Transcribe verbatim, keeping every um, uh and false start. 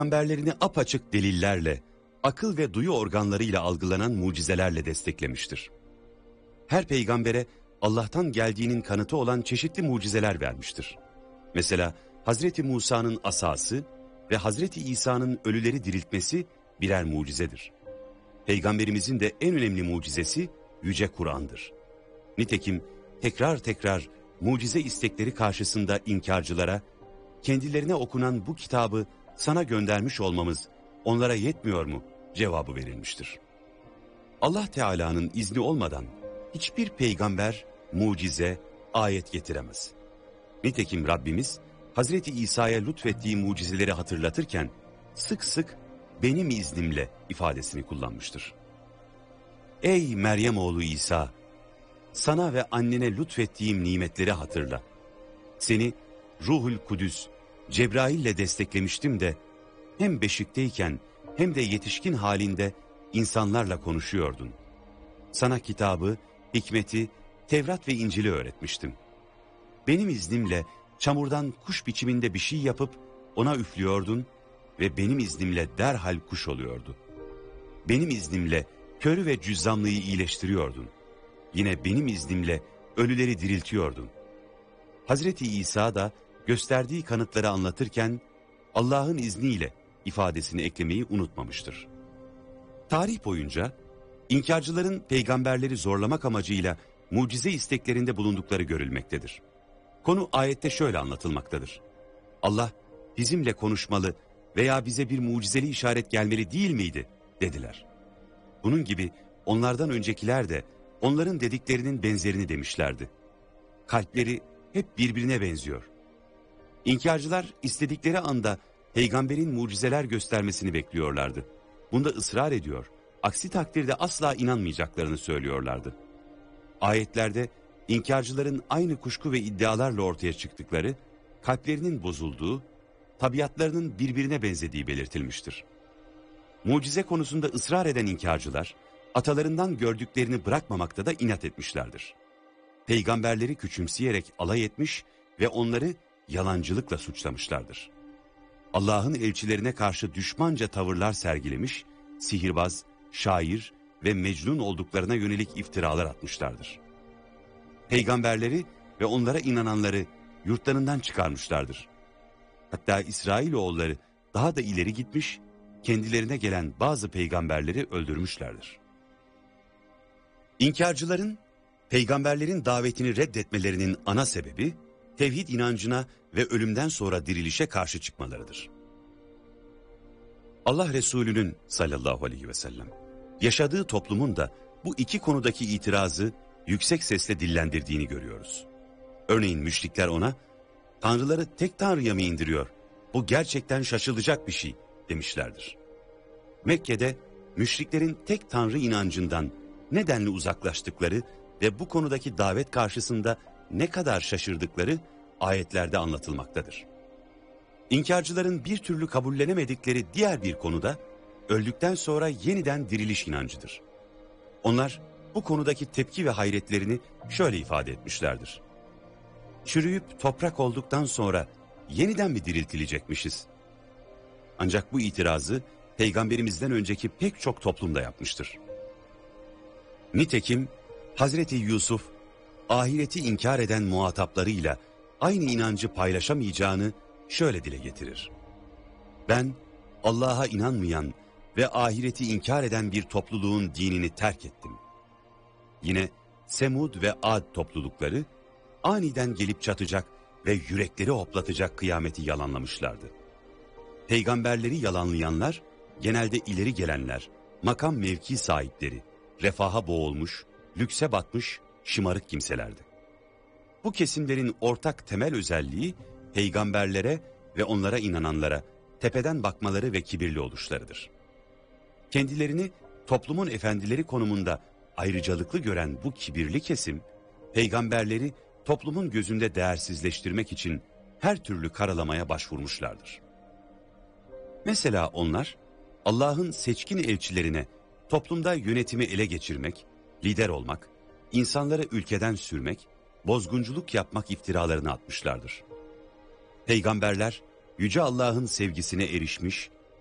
peygamberlerini apaçık delillerle, akıl ve duyu organlarıyla algılanan mucizelerle desteklemiştir. Her peygambere Allah'tan geldiğinin kanıtı olan çeşitli mucizeler vermiştir. Mesela Hazreti Musa'nın asası ve Hazreti İsa'nın ölüleri diriltmesi birer mucizedir. Peygamberimizin de en önemli mucizesi Yüce Kur'an'dır. Nitekim tekrar tekrar mucize istekleri karşısında inkarcılara, kendilerine okunan bu kitabı sana göndermiş olmamız onlara yetmiyor mu cevabı verilmiştir. Allah Teala'nın izni olmadan hiçbir peygamber mucize, ayet getiremez. Nitekim Rabbimiz Hazreti İsa'ya lütfettiği mucizeleri hatırlatırken sık sık benim iznimle ifadesini kullanmıştır. Ey Meryem oğlu İsa, sana ve annene lütfettiğim nimetleri hatırla. Seni Ruhul Kudüs, Cebrail'le desteklemiştim de hem beşikteyken hem de yetişkin halinde insanlarla konuşuyordun. Sana kitabı, hikmeti, Tevrat ve İncil'i öğretmiştim. Benim iznimle çamurdan kuş biçiminde bir şey yapıp ona üflüyordun ve benim iznimle derhal kuş oluyordu. Benim iznimle körü ve cüzzamlıyı iyileştiriyordun. Yine benim iznimle ölüleri diriltiyordun. Hazreti İsa da gösterdiği kanıtları anlatırken Allah'ın izniyle ifadesini eklemeyi unutmamıştır. Tarih boyunca inkarcıların peygamberleri zorlamak amacıyla mucize isteklerinde bulundukları görülmektedir. Konu ayette şöyle anlatılmaktadır. Allah bizimle konuşmalı veya bize bir mucizeli işaret gelmeli değil miydi dediler. Bunun gibi onlardan öncekiler de onların dediklerinin benzerini demişlerdi. Kalpleri hep birbirine benziyor. İnkarcılar istedikleri anda peygamberin mucizeler göstermesini bekliyorlardı. Bunda ısrar ediyor, aksi takdirde asla inanmayacaklarını söylüyorlardı. Ayetlerde inkarcıların aynı kuşku ve iddialarla ortaya çıktıkları, kalplerinin bozulduğu, tabiatlarının birbirine benzediği belirtilmiştir. Mucize konusunda ısrar eden inkarcılar, atalarından gördüklerini bırakmamakta da inat etmişlerdir. Peygamberleri küçümseyerek alay etmiş ve onları yalancılıkla suçlamışlardır. Allah'ın elçilerine karşı düşmanca tavırlar sergilemiş, sihirbaz, şair ve mecnun olduklarına yönelik iftiralar atmışlardır. Peygamberleri ve onlara inananları yurtlarından çıkarmışlardır. Hatta İsrailoğulları daha da ileri gitmiş, kendilerine gelen bazı peygamberleri öldürmüşlerdir. İnkarcıların, peygamberlerin davetini reddetmelerinin ana sebebi, tevhid inancına ve ölümden sonra dirilişe karşı çıkmalarıdır. Allah Resulü'nün sallallahu aleyhi ve sellem yaşadığı toplumun da bu iki konudaki itirazı yüksek sesle dillendirdiğini görüyoruz. Örneğin müşrikler ona, tanrıları tek tanrıya mı indiriyor, bu gerçekten şaşılacak bir şey demişlerdir. Mekke'de müşriklerin tek tanrı inancından nedenli uzaklaştıkları ve bu konudaki davet karşısında ne kadar şaşırdıkları ayetlerde anlatılmaktadır. İnkarcıların bir türlü kabullenemedikleri diğer bir konuda öldükten sonra yeniden diriliş inancıdır. Onlar bu konudaki tepki ve hayretlerini şöyle ifade etmişlerdir. Çürüyüp toprak olduktan sonra yeniden mi diriltilecekmişiz? Ancak bu itirazı peygamberimizden önceki pek çok toplumda yapmıştır. Nitekim Hazreti Yusuf ahireti inkar eden muhataplarıyla aynı inancı paylaşamayacağını şöyle dile getirir. Ben Allah'a inanmayan ve ahireti inkar eden bir topluluğun dinini terk ettim. Yine Semud ve Ad toplulukları aniden gelip çatacak ve yürekleri hoplatacak kıyameti yalanlamışlardı. Peygamberleri yalanlayanlar genelde ileri gelenler, makam mevki sahipleri, refaha boğulmuş, lükse batmış, şımarık kimselerdi. Bu kesimlerin ortak temel özelliği peygamberlere ve onlara inananlara tepeden bakmaları ve kibirli oluşlarıdır. Kendilerini toplumun efendileri konumunda ayrıcalıklı gören bu kibirli kesim, peygamberleri toplumun gözünde değersizleştirmek için her türlü karalamaya başvurmuşlardır. Mesela onlar, Allah'ın seçkin elçilerine toplumda yönetimi ele geçirmek, lider olmak, insanları ülkeden sürmek, bozgunculuk yapmak iftiralarını atmışlardır. Peygamberler, Yüce Allah'ın sevgisine erişmiş,